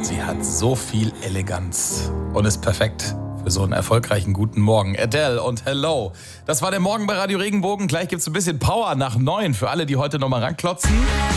Sie hat so viel Eleganz und ist perfekt für so einen erfolgreichen guten Morgen. Adele und Hello. Das war der Morgen bei Radio Regenbogen. Gleich gibt's ein bisschen Power nach 9 für alle, die heute nochmal ranklotzen.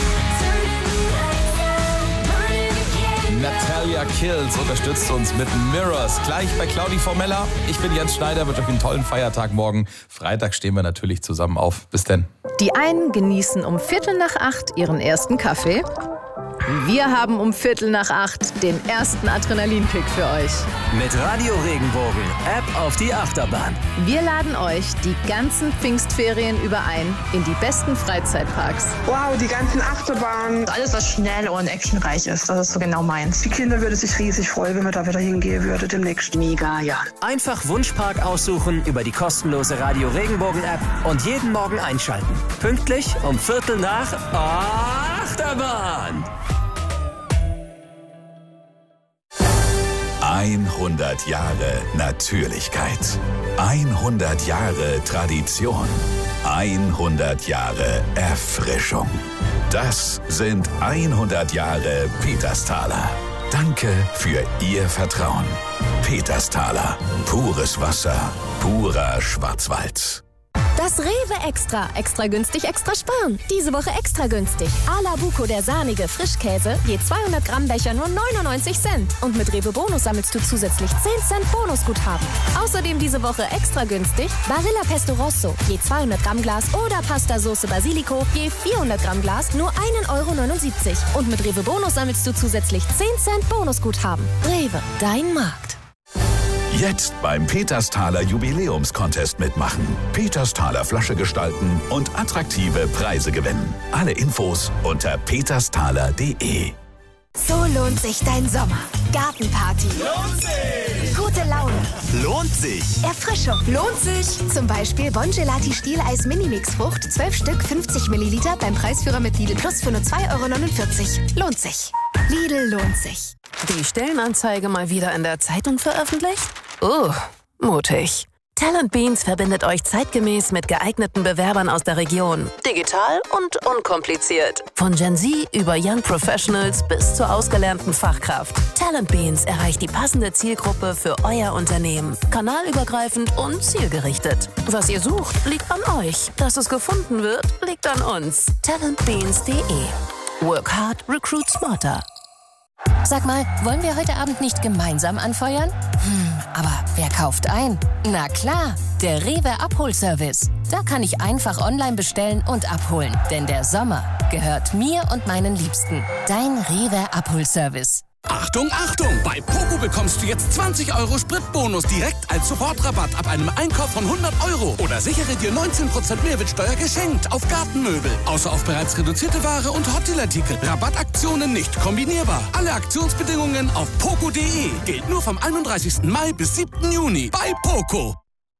Natalia Kills unterstützt uns mit Mirrors. Gleich bei Claudi Formella. Ich bin Jens Schneider, wünsche euch einen tollen Feiertag morgen. Freitag stehen wir natürlich zusammen auf. Bis denn. Die einen genießen um 7:45 ihren ersten Kaffee. Wir haben um 7:45 den ersten Adrenalinkick für euch. Mit Radio Regenbogen, App auf die Achterbahn. Wir laden euch die ganzen Pfingstferien über ein in die besten Freizeitparks. Wow, die ganzen Achterbahnen. Alles, was schnell und actionreich ist, das ist so genau meins. Die Kinder würden sich riesig freuen, wenn wir da wieder hingehen würden demnächst. Mega, ja. Einfach Wunschpark aussuchen über die kostenlose Radio Regenbogen App und jeden Morgen einschalten. Pünktlich um 7:45 Achterbahn. 100 Jahre Natürlichkeit. 100 Jahre Tradition. 100 Jahre Erfrischung. Das sind 100 Jahre Petersthaler. Danke für Ihr Vertrauen. Petersthaler. Pures Wasser. Purer Schwarzwald. Das Rewe Extra. Extra günstig, extra sparen. Diese Woche extra günstig. Ala Buco, der sahnige Frischkäse, je 200 Gramm Becher nur 99 Cent. Und mit Rewe Bonus sammelst du zusätzlich 10 Cent Bonusguthaben. Außerdem diese Woche extra günstig Barilla Pesto Rosso, je 200 Gramm Glas oder Pasta Sauce Basilico, je 400 Gramm Glas nur 1,79 €. Und mit Rewe Bonus sammelst du zusätzlich 10 Cent Bonusguthaben. Rewe, dein Markt. Jetzt beim Petersthaler Jubiläumscontest mitmachen. Petersthaler Flasche gestalten und attraktive Preise gewinnen. Alle Infos unter petersthaler.de. So lohnt sich dein Sommer. Gartenparty. Lohnt sich! Gute Laune. Lohnt sich! Erfrischung. Lohnt sich. Zum Beispiel Bongelati Stieleis Minimix Frucht, 12 Stück, 50 Milliliter beim Preisführer mit Lidl Plus für nur 2,49 €. Lohnt sich. Lidl lohnt sich. Die Stellenanzeige mal wieder in der Zeitung veröffentlicht? Mutig. Talent Beans verbindet euch zeitgemäß mit geeigneten Bewerbern aus der Region. Digital und unkompliziert. Von Gen Z über Young Professionals bis zur ausgelernten Fachkraft. Talent Beans erreicht die passende Zielgruppe für euer Unternehmen. Kanalübergreifend und zielgerichtet. Was ihr sucht, liegt an euch. Dass es gefunden wird, liegt an uns. talentbeans.de. Work hard, recruit smarter. Sag mal, wollen wir heute Abend nicht gemeinsam anfeuern? Aber wer kauft ein? Na klar, der Rewe Abholservice. Da kann ich einfach online bestellen und abholen. Denn der Sommer gehört mir und meinen Liebsten. Dein Rewe Abholservice. Achtung, Achtung! Bei Poco bekommst du jetzt 20 € Spritbonus direkt als Sofortrabatt ab einem Einkauf von 100 € oder sichere dir 19% Mehrwertsteuer geschenkt auf Gartenmöbel. Außer auf bereits reduzierte Ware und Hotelartikel. Rabattaktionen nicht kombinierbar. Alle Aktionsbedingungen auf poco.de. Gilt nur vom 31. Mai bis 7. Juni bei Poco.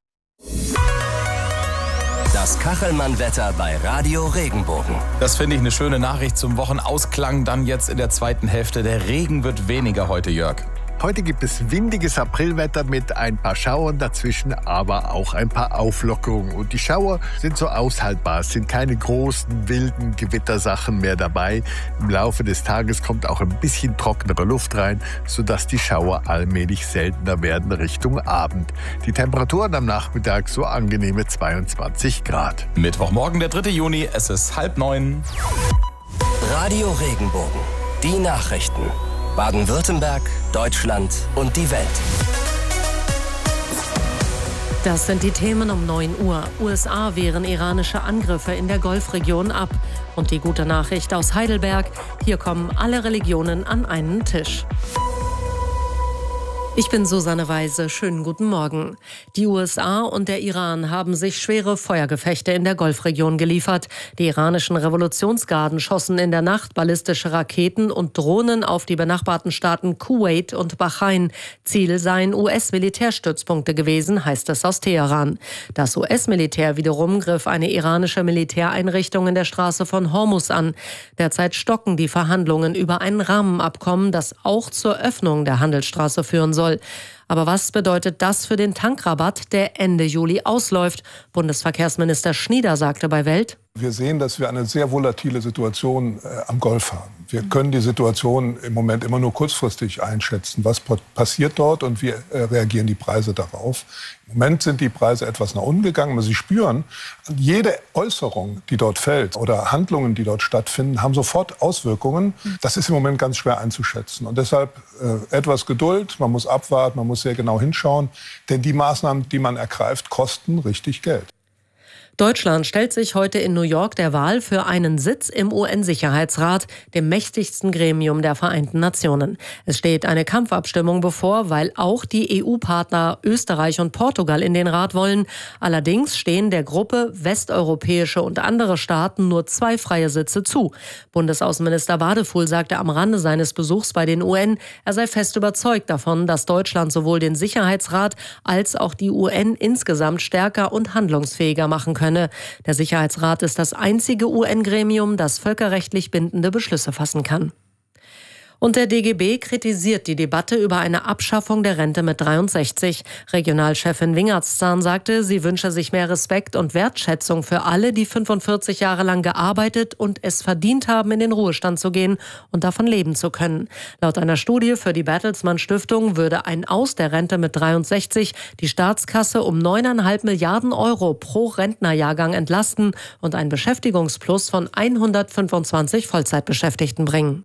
Das Kachelmann-Wetter bei Radio Regenbogen. Das finde ich eine schöne Nachricht zum Wochenausklang. Dann jetzt in der zweiten Hälfte. Der Regen wird weniger heute, Jörg. Heute gibt es windiges Aprilwetter mit ein paar Schauern dazwischen, aber auch ein paar Auflockerungen. Und die Schauer sind so aushaltbar. Es sind keine großen, wilden Gewittersachen mehr dabei. Im Laufe des Tages kommt auch ein bisschen trockenere Luft rein, sodass die Schauer allmählich seltener werden Richtung Abend. Die Temperaturen am Nachmittag so angenehme 22 Grad. Mittwochmorgen, der 3. Juni, es ist 8:30. Radio Regenbogen. Die Nachrichten. Baden-Württemberg, Deutschland und die Welt. Das sind die Themen um 9 Uhr. USA wehren iranische Angriffe in der Golfregion ab. Und die gute Nachricht aus Heidelberg: Hier kommen alle Religionen an einen Tisch. Ich bin Susanne Weise. Schönen guten Morgen. Die USA und der Iran haben sich schwere Feuergefechte in der Golfregion geliefert. Die iranischen Revolutionsgarden schossen in der Nacht ballistische Raketen und Drohnen auf die benachbarten Staaten Kuwait und Bahrain. Ziel seien US-Militärstützpunkte gewesen, heißt es aus Teheran. Das US-Militär wiederum griff eine iranische Militäreinrichtung in der Straße von Hormuz an. Derzeit stocken die Verhandlungen über ein Rahmenabkommen, das auch zur Öffnung der Handelsstraße führen soll. Aber was bedeutet das für den Tankrabatt, der Ende Juli ausläuft? Bundesverkehrsminister Schnieder sagte bei Welt: Wir sehen, dass wir eine sehr volatile Situation am Golf haben. Wir können die Situation im Moment immer nur kurzfristig einschätzen. Was passiert dort und wie reagieren die Preise darauf? Im Moment sind die Preise etwas nach unten gegangen, aber Sie spüren, jede Äußerung, die dort fällt oder Handlungen, die dort stattfinden, haben sofort Auswirkungen. Das ist im Moment ganz schwer einzuschätzen. Und deshalb etwas Geduld, man muss abwarten, man muss sehr genau hinschauen, denn die Maßnahmen, die man ergreift, kosten richtig Geld. Deutschland stellt sich heute in New York der Wahl für einen Sitz im UN-Sicherheitsrat, dem mächtigsten Gremium der Vereinten Nationen. Es steht eine Kampfabstimmung bevor, weil auch die EU-Partner Österreich und Portugal in den Rat wollen. Allerdings stehen der Gruppe westeuropäische und andere Staaten nur 2 freie Sitze zu. Bundesaußenminister Wadefuhl sagte am Rande seines Besuchs bei den UN, er sei fest überzeugt davon, dass Deutschland sowohl den Sicherheitsrat als auch die UN insgesamt stärker und handlungsfähiger machen könne. Der Sicherheitsrat ist das einzige UN-Gremium, das völkerrechtlich bindende Beschlüsse fassen kann. Und der DGB kritisiert die Debatte über eine Abschaffung der Rente mit 63. Regionalchefin Wingertszahn sagte, sie wünsche sich mehr Respekt und Wertschätzung für alle, die 45 Jahre lang gearbeitet und es verdient haben, in den Ruhestand zu gehen und davon leben zu können. Laut einer Studie für die Bertelsmann Stiftung würde ein Aus der Rente mit 63 die Staatskasse um 9,5 Milliarden Euro pro Rentnerjahrgang entlasten und einen Beschäftigungsplus von 125 Vollzeitbeschäftigten bringen.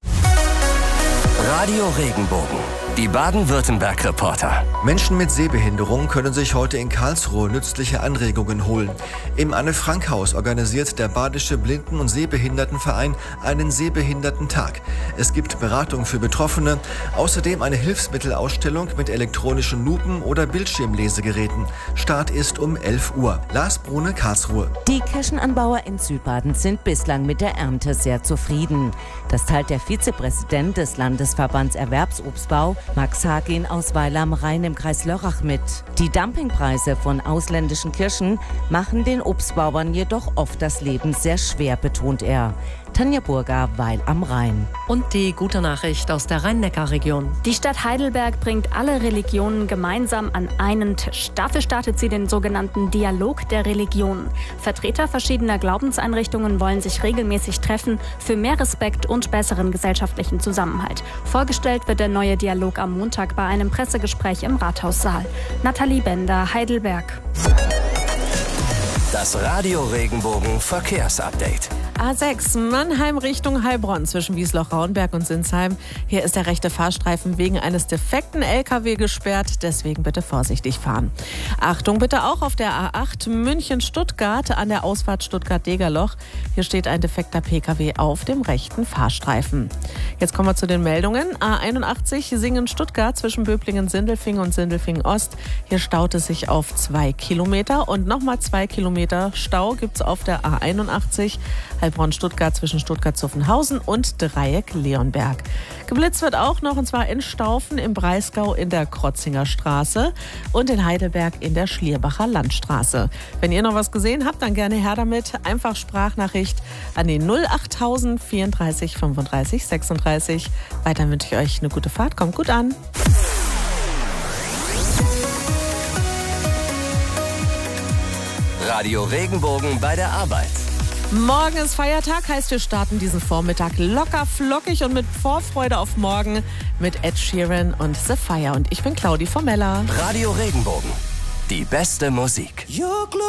Radio Regenbogen, die Baden-Württemberg-Reporter. Menschen mit Sehbehinderung können sich heute in Karlsruhe nützliche Anregungen holen. Im Anne-Frank-Haus organisiert der Badische Blinden- und Sehbehindertenverein einen Sehbehindertentag. Es gibt Beratung für Betroffene, außerdem eine Hilfsmittelausstellung mit elektronischen Lupen oder Bildschirmlesegeräten. Start ist um 11 Uhr. Lars Brune, Karlsruhe. Die Kirschenanbauer in Südbaden sind bislang mit der Ernte sehr zufrieden. Das teilt der Vizepräsident des Landesverbands Erwerbsobstbau, Max Hagin aus Weil am Rhein im Kreis Lörrach mit. Die Dumpingpreise von ausländischen Kirschen machen den Obstbauern jedoch oft das Leben sehr schwer, betont er. Tanja Burger, Weil am Rhein. Und die gute Nachricht aus der Rhein-Neckar-Region. Die Stadt Heidelberg bringt alle Religionen gemeinsam an einen Tisch. Dafür startet sie den sogenannten Dialog der Religionen. Vertreter verschiedener Glaubenseinrichtungen wollen sich regelmäßig treffen für mehr Respekt und besseren gesellschaftlichen Zusammenhalt. Vorgestellt wird der neue Dialog am Montag bei einem Pressegespräch im Rathaussaal. Nathalie Bender, Heidelberg. Das Radio Regenbogen Verkehrsupdate. A6 Mannheim Richtung Heilbronn zwischen Wiesloch-Rauenberg und Sinsheim. Hier ist der rechte Fahrstreifen wegen eines defekten LKW gesperrt, deswegen bitte vorsichtig fahren. Achtung bitte auch auf der A8 München-Stuttgart an der Ausfahrt Stuttgart-Degerloch. Hier steht ein defekter PKW auf dem rechten Fahrstreifen. Jetzt kommen wir zu den Meldungen. A81 Singen-Stuttgart zwischen Böblingen-Sindelfingen und Sindelfingen-Ost. Hier staut es sich auf 2 Kilometer und nochmal 2 Kilometer Stau gibt es auf der A81 Heilbronn-Stuttgart zwischen Stuttgart-Zuffenhausen und Dreieck-Leonberg. Geblitzt wird auch noch, und zwar in Staufen im Breisgau in der Krotzinger Straße und in Heidelberg in der Schlierbacher Landstraße. Wenn ihr noch was gesehen habt, dann gerne her damit. Einfach Sprachnachricht an die 08000 34 35 36. Weiter wünsche ich euch eine gute Fahrt. Kommt gut an. Radio Regenbogen bei der Arbeit. Morgen ist Feiertag, heißt wir starten diesen Vormittag locker, flockig und mit Vorfreude auf morgen mit Ed Sheeran und The Fire. Und ich bin Claudi Formella. Radio Regenbogen, die beste Musik.